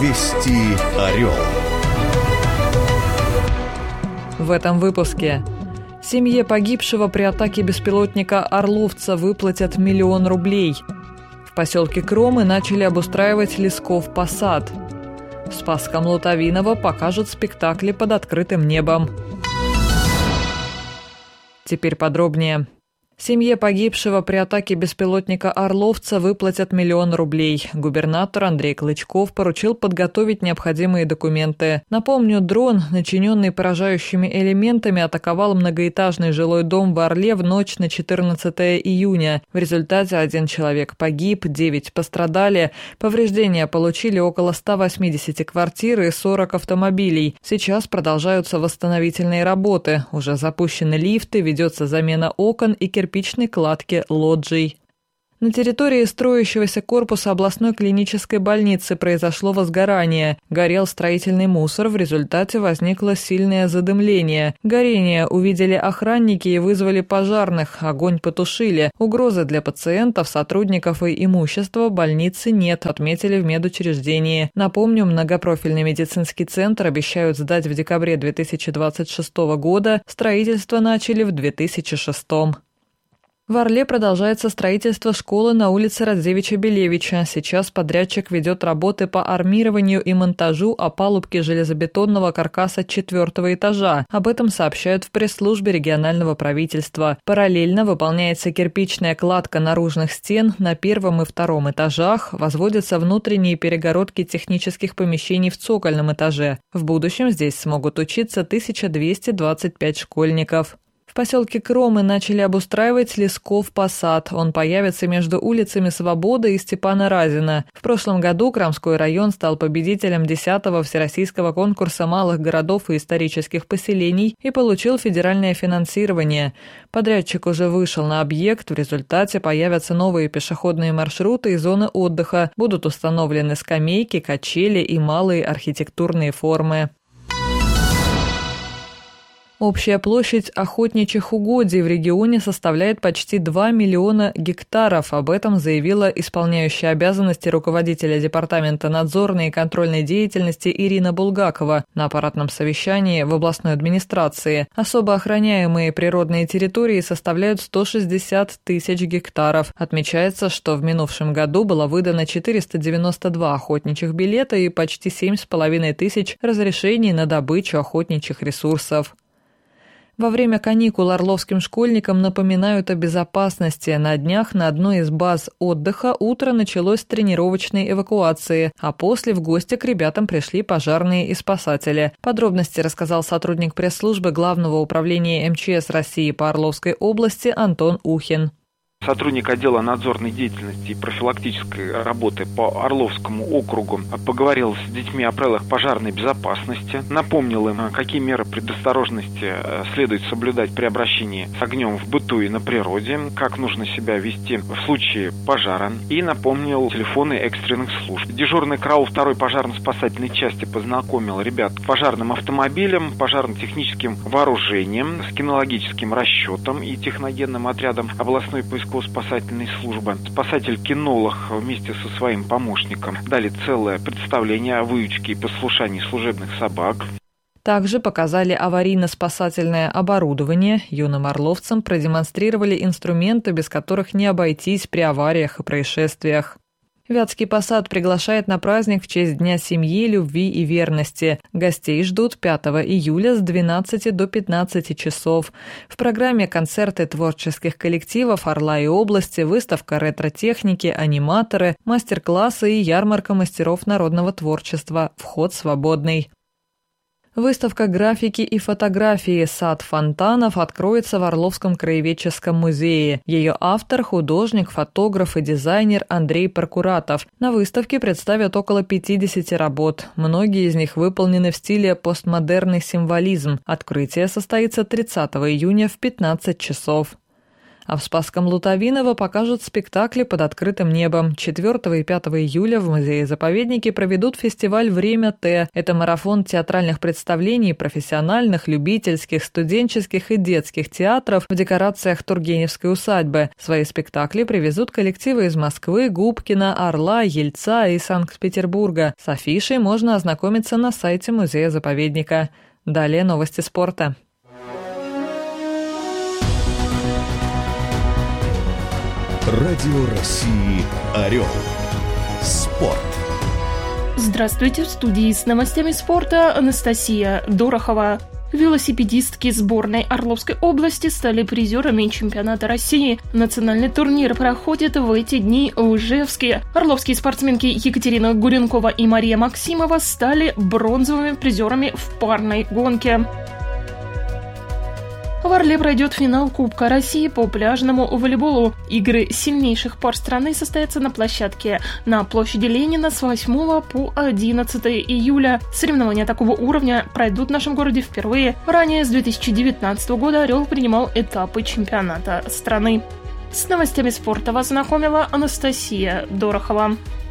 Вести Орел. В этом выпуске. Семье погибшего при атаке беспилотника «Орловца» выплатят 1 000 000 рублей. В поселке Кромы начали обустраивать Лесков Посад. В Спасском Лутовиново покажут спектакли под открытым небом. Теперь подробнее. Семье погибшего при атаке беспилотника «Орловца» выплатят 1 000 000 рублей. Губернатор Андрей Клычков поручил подготовить необходимые документы. Напомню, дрон, начиненный поражающими элементами, атаковал многоэтажный жилой дом в Орле в ночь на 14 июня. В результате 1 человек погиб, 9 пострадали. Повреждения получили около 180 квартир и 40 автомобилей. Сейчас продолжаются восстановительные работы. Уже запущены лифты, ведется замена окон и кирпичной кладки лоджий. На территории строящегося корпуса областной клинической больницы произошло возгорание. Горел строительный мусор, в результате возникло сильное задымление. Горение увидели охранники и вызвали пожарных. Огонь потушили. Угрозы для пациентов, сотрудников и имущества больницы нет, отметили в медучреждении. Напомню, многопрофильный медицинский центр обещают сдать в декабре 2026 года. Строительство начали в 2006. В Орле продолжается строительство школы на улице Радзевича-Белевича. Сейчас подрядчик ведет работы по армированию и монтажу опалубки железобетонного каркаса 4-го этажа. Об этом сообщают в пресс-службе регионального правительства. Параллельно выполняется кирпичная кладка наружных стен на 1-м и 2-м этажах, возводятся внутренние перегородки технических помещений в цокольном этаже. В будущем здесь смогут учиться 1225 школьников. В поселке Кромы начали обустраивать Лесков Посад. Он появится между улицами Свободы и Степана Разина. В прошлом году Кромской район стал победителем 10-го всероссийского конкурса малых городов и исторических поселений и получил федеральное финансирование. Подрядчик уже вышел на объект, в результате появятся новые пешеходные маршруты и зоны отдыха. Будут установлены скамейки, качели и малые архитектурные формы. Общая площадь охотничьих угодий в регионе составляет почти 2 миллиона гектаров. Об этом заявила исполняющая обязанности руководителя Департамента надзорной и контрольной деятельности Ирина Булгакова на аппаратном совещании в областной администрации. Особо охраняемые природные территории составляют 160 тысяч гектаров. Отмечается, что в минувшем году было выдано 492 охотничьих билета и почти 7,5 тысяч разрешений на добычу охотничьих ресурсов. Во время каникул орловским школьникам напоминают о безопасности. На днях на одной из баз отдыха утро началось с тренировочной эвакуации, а после в гости к ребятам пришли пожарные и спасатели. Подробности рассказал сотрудник пресс-службы Главного управления МЧС России по Орловской области Антон Ухин. Сотрудник отдела надзорной деятельности и профилактической работы по Орловскому округу поговорил с детьми о правилах пожарной безопасности, напомнил им, какие меры предосторожности следует соблюдать при обращении с огнем в быту и на природе, как нужно себя вести в случае пожара, и напомнил телефоны экстренных служб. Дежурный караул 2-й пожарно-спасательной части познакомил ребят с пожарным автомобилем, пожарно-техническим вооружением, с кинологическим расчетом и техногенным отрядом областной поисково-спасательной службы. Спасатель-кинолог вместе со своим помощником дали целое представление о выучке и послушании служебных собак. Также показали аварийно-спасательное оборудование. Юным орловцам продемонстрировали инструменты, без которых не обойтись при авариях и происшествиях. Вятский Посад приглашает на праздник в честь Дня семьи, любви и верности. Гостей ждут 5 июля с 12 до 15 часов. В программе концерты творческих коллективов Орла и области, выставка ретро-техники, аниматоры, мастер-классы и ярмарка мастеров народного творчества. Вход свободный. Выставка графики и фотографии «Сад фонтанов» откроется в Орловском краеведческом музее. Ее автор – художник, фотограф и дизайнер Андрей Прокуратов. На выставке представят около 50 работ. Многие из них выполнены в стиле постмодерный символизм. Открытие состоится 30 июня в 15 часов. А в Спасском Лутовиново покажут спектакли под открытым небом. 4 и 5 июля в музее-заповеднике проведут фестиваль «Время Т». Это марафон театральных представлений профессиональных, любительских, студенческих и детских театров в декорациях Тургеневской усадьбы. Свои спектакли привезут коллективы из Москвы, Губкина, Орла, Ельца и Санкт-Петербурга. С афишей можно ознакомиться на сайте музея-заповедника. Далее новости спорта. Радио России «Орел». Спорт. Здравствуйте, в студии с новостями спорта Анастасия Дорохова. Велосипедистки сборной Орловской области стали призерами чемпионата России. Национальный турнир проходит в эти дни в Ижевске. Орловские спортсменки Екатерина Гуренкова и Мария Максимова стали бронзовыми призерами в парной гонке. В Орле пройдет финал Кубка России по пляжному волейболу. Игры сильнейших пар страны состоятся на площадке на площади Ленина с 8 по 11 июля. Соревнования такого уровня пройдут в нашем городе впервые. Ранее, с 2019 года, «Орел» принимал этапы чемпионата страны. С новостями спорта вас знакомила Анастасия Дорохова.